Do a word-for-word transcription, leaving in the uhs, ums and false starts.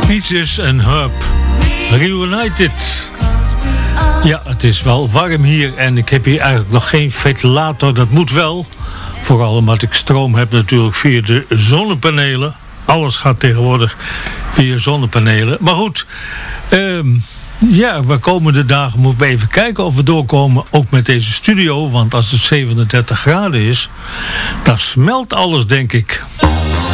Peaches en Herb Reunited. Ja, het is wel warm hier en ik heb hier eigenlijk nog geen ventilator. Dat moet wel. Vooral omdat ik stroom heb natuurlijk via de zonnepanelen. Alles gaat tegenwoordig via zonnepanelen. Maar goed, um, ja, de komende dagen moeten we even kijken of we doorkomen. Ook met deze studio, want als het zevenendertig graden is, dan smelt alles, denk ik.